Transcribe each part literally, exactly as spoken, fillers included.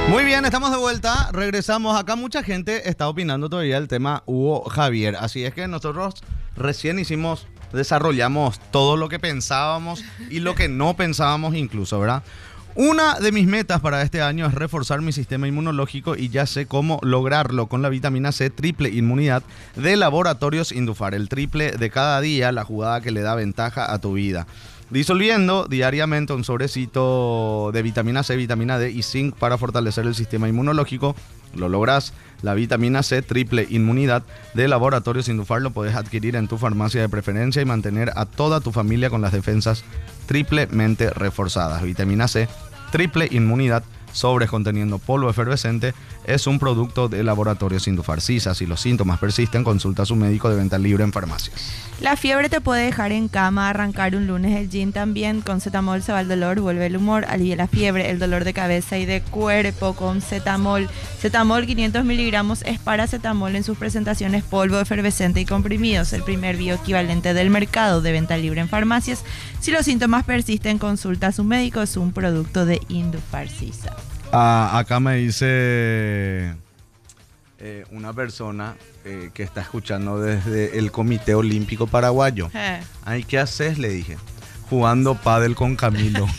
Muy bien, estamos de vuelta, regresamos acá. Mucha gente está opinando todavía el tema Hugo Javier, así es que nosotros recién hicimos, desarrollamos todo lo que pensábamos y lo que no pensábamos incluso, ¿verdad? Una de mis metas para este año es reforzar mi sistema inmunológico y ya sé cómo lograrlo con la vitamina C triple inmunidad de Laboratorios Indufar, el triple de cada día, la jugada que le da ventaja a tu vida. Disolviendo diariamente un sobrecito de vitamina C, vitamina D y zinc para fortalecer el sistema inmunológico, lo lográs. La vitamina C triple inmunidad de Laboratorios Indufar lo podés adquirir en tu farmacia de preferencia y mantener a toda tu familia con las defensas triplemente reforzadas. Vitamina C triple inmunidad, sobres conteniendo polvo efervescente, es un producto de Laboratorios Indufar. CISA, si los síntomas persisten, consulta a su médico de venta libre en farmacias. La fiebre te puede dejar en cama, arrancar un lunes el gym también. Con Zetamol se va el dolor, vuelve el humor, alivia la fiebre, el dolor de cabeza y de cuerpo con Zetamol. Zetamol quinientos miligramos es paracetamol en sus presentaciones polvo, efervescente y comprimidos. El primer bioequivalente del mercado, de venta libre en farmacias. Si los síntomas persisten, consulta a su médico, es un producto de Indufar CISA. Ah, acá me dice eh, una persona eh, que está escuchando desde el Comité Olímpico Paraguayo. Eh. Ay, ¿qué haces? Le dije. Jugando pádel con Camilo.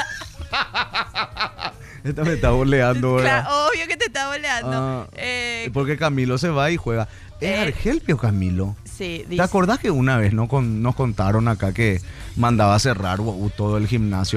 Esta me está boleando, ¿verdad? Claro, obvio que te está boleando. Ah, eh, porque Camilo se va y juega. ¿Es eh, Argelpio Camilo? Sí, ¿Te dice. acordás que una vez no con, nos contaron acá que mandaba a cerrar uh, todo el gimnasio